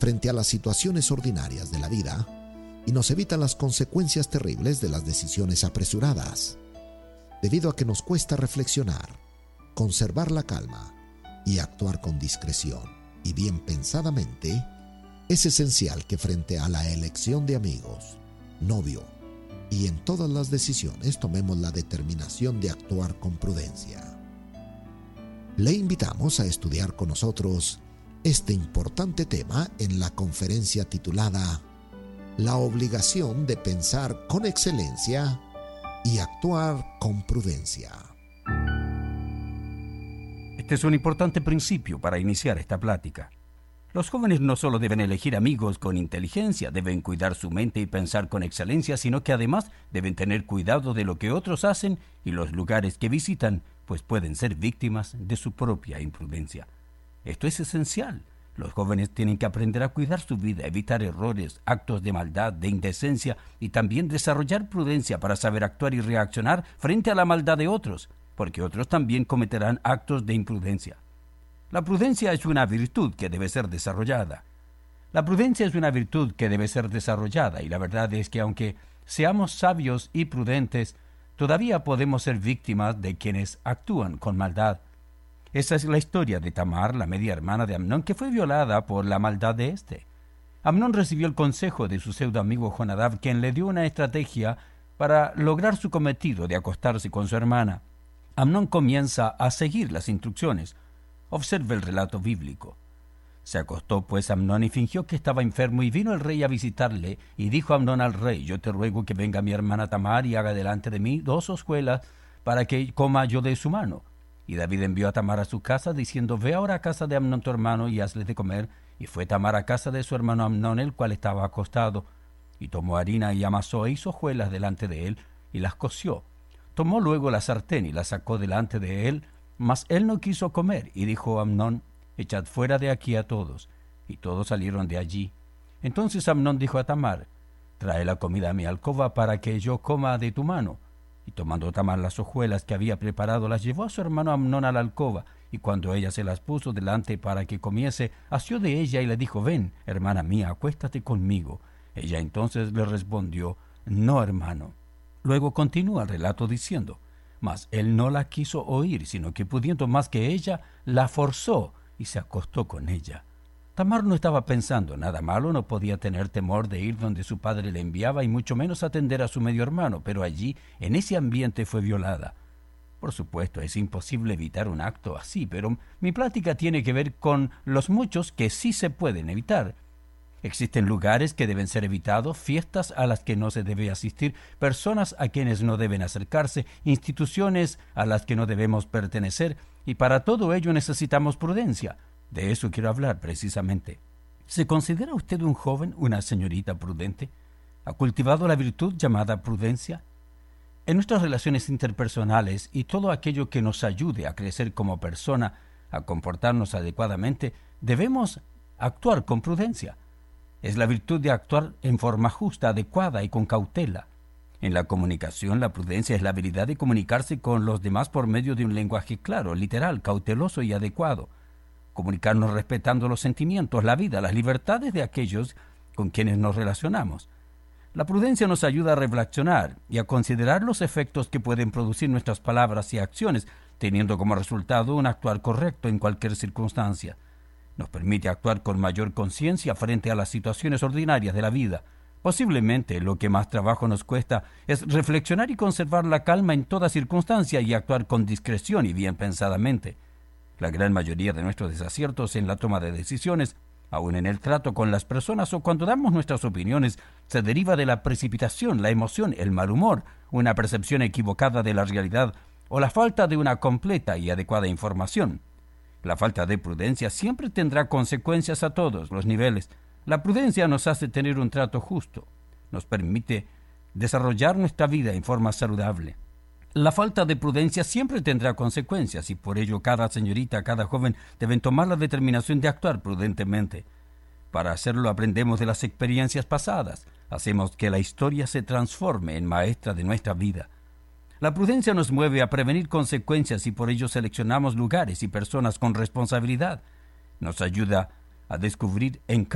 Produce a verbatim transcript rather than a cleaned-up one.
frente a las situaciones ordinarias de la vida y nos evitan las consecuencias terribles de las decisiones apresuradas. Debido a que nos cuesta reflexionar, conservar la calma y actuar con discreción y bien pensadamente, es esencial que frente a la elección de amigos, novio y en todas las decisiones tomemos la determinación de actuar con prudencia. Le invitamos a estudiar con nosotros este importante tema en la conferencia titulada La obligación de pensar con excelencia y actuar con prudencia. Este es un importante principio para iniciar esta plática. Los jóvenes no solo deben elegir amigos con inteligencia, deben cuidar su mente y pensar con excelencia, sino que además deben tener cuidado de lo que otros hacen y los lugares que visitan, pues pueden ser víctimas de su propia imprudencia. Esto es esencial. Los jóvenes tienen que aprender a cuidar su vida, evitar errores, actos de maldad, de indecencia y también desarrollar prudencia para saber actuar y reaccionar frente a la maldad de otros, porque otros también cometerán actos de imprudencia. La prudencia es una virtud que debe ser desarrollada. La prudencia es una virtud que debe ser desarrollada y la verdad es que aunque seamos sabios y prudentes, todavía podemos ser víctimas de quienes actúan con maldad. Esa es la historia de Tamar, la media hermana de Amnón, que fue violada por la maldad de éste. Amnón recibió el consejo de su pseudo amigo Jonadab, quien le dio una estrategia para lograr su cometido de acostarse con su hermana. Amnón comienza a seguir las instrucciones. Observe el relato bíblico. Se acostó pues Amnón y fingió que estaba enfermo, y vino el rey a visitarle, y dijo Amnón al rey: yo te ruego que venga mi hermana Tamar y haga delante de mí dos hojuelas para que coma yo de su mano. Y David envió a Tamar a su casa, diciendo: ve ahora a casa de Amnón tu hermano y hazle de comer. Y fue Tamar a casa de su hermano Amnón, el cual estaba acostado. Y tomó harina y amasó e hizo hojuelas delante de él, y las coció. Tomó luego la sartén y la sacó delante de él, mas él no quiso comer, y dijo Amnón: echad fuera de aquí a todos. Y todos salieron de allí. Entonces Amnón dijo a Tamar: trae la comida a mi alcoba para que yo coma de tu mano. Y tomando Tamar las hojuelas que había preparado, las llevó a su hermano Amnón a la alcoba, y cuando ella se las puso delante para que comiese, asió de ella y le dijo: ven, hermana mía, acuéstate conmigo. Ella entonces le respondió: no, hermano. Luego continúa el relato diciendo: mas él no la quiso oír, sino que pudiendo más que ella, la forzó y se acostó con ella. Tamar no estaba pensando nada malo, no podía tener temor de ir donde su padre le enviaba y mucho menos atender a su medio hermano, pero allí, en ese ambiente, fue violada. Por supuesto, es imposible evitar un acto así, pero mi plática tiene que ver con los muchos que sí se pueden evitar. Existen lugares que deben ser evitados, fiestas a las que no se debe asistir, personas a quienes no deben acercarse, instituciones a las que no debemos pertenecer, y para todo ello necesitamos prudencia. De eso quiero hablar precisamente. ¿Se considera usted un joven, una señorita prudente? ¿Ha cultivado la virtud llamada prudencia? En nuestras relaciones interpersonales y todo aquello que nos ayude a crecer como persona, a comportarnos adecuadamente, debemos actuar con prudencia. Es la virtud de actuar en forma justa, adecuada y con cautela. En la comunicación, la prudencia es la habilidad de comunicarse con los demás por medio de un lenguaje claro, literal, cauteloso y adecuado. Comunicarnos respetando los sentimientos, la vida, las libertades de aquellos con quienes nos relacionamos. La prudencia nos ayuda a reflexionar y a considerar los efectos que pueden producir nuestras palabras y acciones, teniendo como resultado un actuar correcto en cualquier circunstancia. Nos permite actuar con mayor conciencia frente a las situaciones ordinarias de la vida. Posiblemente lo que más trabajo nos cuesta es reflexionar y conservar la calma en toda circunstancia y actuar con discreción y bien pensadamente. La gran mayoría de nuestros desaciertos en la toma de decisiones, aun en el trato con las personas o cuando damos nuestras opiniones, se deriva de la precipitación, la emoción, el mal humor, una percepción equivocada de la realidad o la falta de una completa y adecuada información. La falta de prudencia siempre tendrá consecuencias a todos los niveles. La prudencia nos hace tener un trato justo, nos permite desarrollar nuestra vida en forma saludable. La falta de prudencia siempre tendrá consecuencias y por ello cada señorita, cada joven deben tomar la determinación de actuar prudentemente. Para hacerlo aprendemos de las experiencias pasadas, hacemos que la historia se transforme en maestra de nuestra vida. La prudencia nos mueve a prevenir consecuencias y por ello seleccionamos lugares y personas con responsabilidad. Nos ayuda a descubrir en